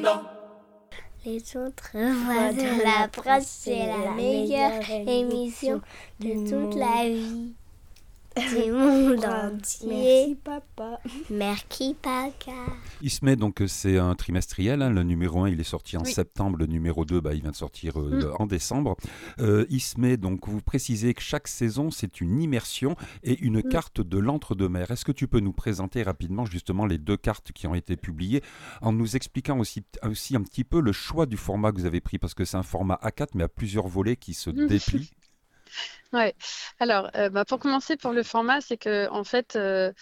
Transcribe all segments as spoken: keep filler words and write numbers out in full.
Les autres voix de la presse, c'est la meilleure émission de toute la vie du monde entier. Merci papa. Merci papa. Ismée, donc c'est un trimestriel, hein, le numéro un il est sorti en Oui. septembre, le numéro deux bah, il vient de sortir euh, Mm. le- en décembre. Euh, Ismée, donc vous précisez que chaque saison c'est une immersion et une Mm. carte de l'entre-deux-mer. Est-ce que tu peux nous présenter rapidement justement les deux cartes qui ont été publiées en nous expliquant aussi, aussi un petit peu le choix du format que vous avez pris parce que c'est un format A quatre mais à plusieurs volets qui se Mm. déplient. Ouais. Alors, euh, bah, pour commencer, pour le format, c'est que en fait, euh,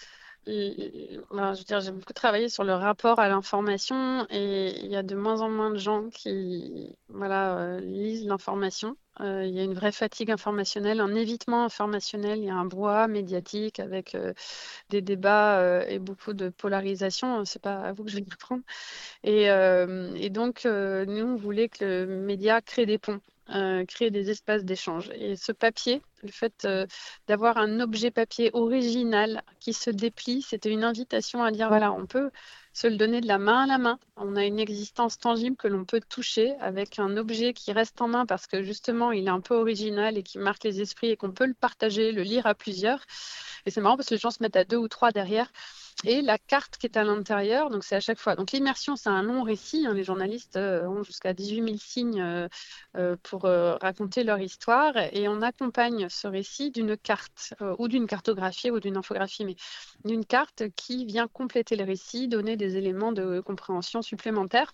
il- ben, je veux dire, j'ai beaucoup travaillé sur le rapport à l'information et il y a de moins en moins de gens qui, voilà, euh, lisent l'information. Euh, il y a une vraie fatigue informationnelle, un évitement informationnel. Il y a un brouhaha médiatique avec euh, des débats euh, et beaucoup de polarisation. C'est pas à vous que je vais le prendre. Et, euh, et donc, euh, nous, on voulait que le média crée des ponts, euh, crée des espaces d'échange. Et ce papier, le fait euh, d'avoir un objet papier original qui se déplie, c'était une invitation à dire, voilà, on peut se le donner de la main à la main. On a une existence tangible que l'on peut toucher avec un objet qui reste en main parce que justement, il est un peu original et qui marque les esprits et qu'on peut le partager, le lire à plusieurs. Et c'est marrant parce que les gens se mettent à deux ou trois derrière. Et la carte qui est à l'intérieur, donc c'est à chaque fois. Donc l'immersion, c'est un long récit, hein. Les journalistes euh, ont jusqu'à dix-huit mille signes euh, euh, pour euh, raconter leur histoire. Et on accompagne ce récit d'une carte, euh, ou d'une cartographie, ou d'une infographie, mais d'une carte qui vient compléter le récit, donner des éléments de compréhension supplémentaires.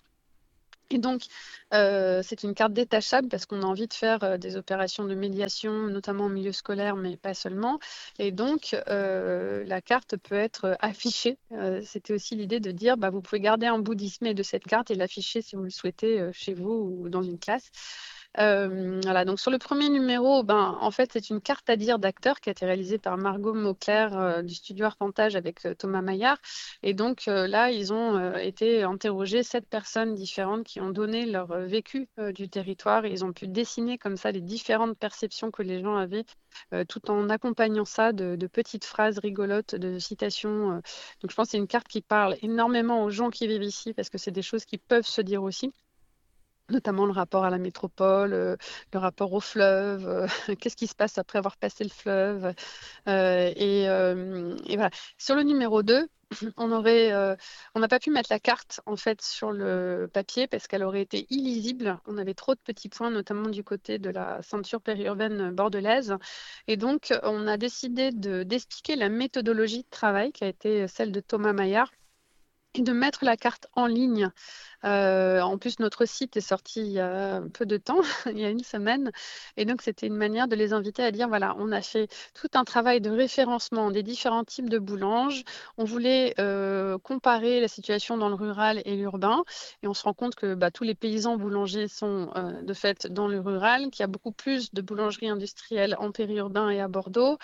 Et donc, euh, c'est une carte détachable parce qu'on a envie de faire euh, des opérations de médiation, notamment au milieu scolaire, mais pas seulement. Et donc, euh, la carte peut être affichée. Euh, c'était aussi l'idée de dire, bah, vous pouvez garder un bout d'Ismée de cette carte et l'afficher si vous le souhaitez euh, chez vous ou dans une classe. Euh, voilà, donc sur le premier numéro, ben, en fait, c'est une carte à dire d'acteur qui a été réalisée par Margot Mauclair euh, du studio Arpentage avec euh, Thomas Maillard. Et donc euh, là, ils ont euh, été interrogés sept personnes différentes qui ont donné leur euh, vécu euh, du territoire. Et ils ont pu dessiner comme ça les différentes perceptions que les gens avaient, euh, tout en accompagnant ça de, de petites phrases rigolotes, de citations. euh. Donc je pense que c'est une carte qui parle énormément aux gens qui vivent ici parce que c'est des choses qui peuvent se dire aussi, notamment le rapport à la métropole, euh, le rapport au fleuve, euh, qu'est-ce qui se passe après avoir passé le fleuve. Euh, et, euh, et voilà. Sur le numéro deux, on aurait, euh, on n'a pas pu mettre la carte en fait sur le papier parce qu'elle aurait été illisible. On avait trop de petits points, notamment du côté de la ceinture périurbaine bordelaise. Et donc, on a décidé de, d'expliquer la méthodologie de travail qui a été celle de Thomas Maillard et de mettre la carte en ligne. Euh, en plus, notre site est sorti il y a peu de temps, il y a une semaine. Et donc, c'était une manière de les inviter à dire, voilà, on a fait tout un travail de référencement des différents types de boulanges. On voulait euh, comparer la situation dans le rural et l'urbain. Et on se rend compte que bah, tous les paysans boulangers sont euh, de fait dans le rural, qu'il y a beaucoup plus de boulangeries industrielles en périurbain et à Bordeaux.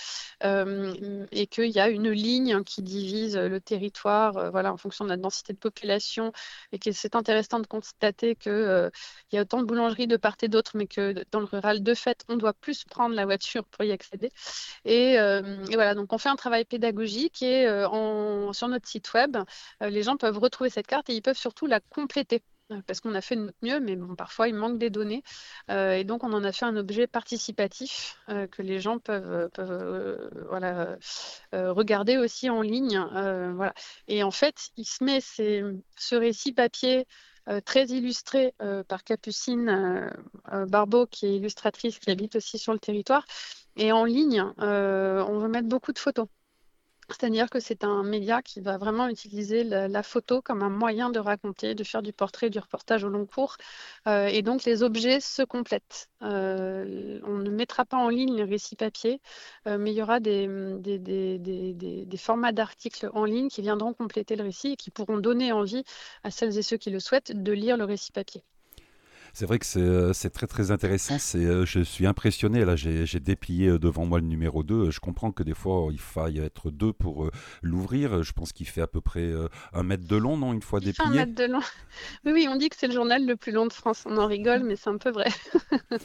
Euh, et qu'il y a une ligne qui divise le territoire euh, voilà, en fonction de la densité de population et que c'est intéressant de constater qu'il euh, y a autant de boulangeries de part et d'autre, mais que dans le rural, de fait, on doit plus prendre la voiture pour y accéder. Et, euh, et voilà, donc on fait un travail pédagogique et euh, en, sur notre site web, euh, les gens peuvent retrouver cette carte et ils peuvent surtout la compléter. euh, Parce qu'on a fait de notre mieux, mais bon, parfois il manque des données. Euh, et donc on en a fait un objet participatif euh, que les gens peuvent, peuvent euh, voilà, euh, regarder aussi en ligne. Euh, voilà. Et en fait, il se met ces, ce récit papier euh, très illustré euh, par Capucine euh, euh, Barbeau, qui est illustratrice, qui habite aussi sur le territoire. Et en ligne, euh, on veut mettre beaucoup de photos. C'est-à-dire que c'est un média qui va vraiment utiliser la, la photo comme un moyen de raconter, de faire du portrait, du reportage au long cours. Euh, et donc, les objets se complètent. Euh, on ne mettra pas en ligne les récits papier, euh, mais il y aura des, des, des, des, des- des formats d'articles en ligne qui viendront compléter le récit et qui pourront donner envie à celles et ceux qui le souhaitent de lire le récit papier. C'est vrai que c'est, euh, c'est très très intéressant. C'est, euh, je suis impressionné. Là, j'ai, j'ai déplié euh, devant moi le numéro deux. Je comprends que des fois, il faille être deux pour euh, l'ouvrir. Je pense qu'il fait à peu près euh, un mètre de long, non, une fois Il fait un déplié. mètre de long. Oui, oui, on dit que c'est le journal le plus long de France. On en rigole, mais c'est un peu vrai.